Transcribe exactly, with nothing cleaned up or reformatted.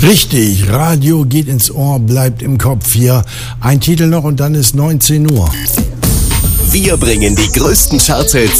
Richtig, Radio geht ins Ohr, bleibt im Kopf hier. Ein Titel noch und dann ist neunzehn Uhr. Wir bringen die größten Charts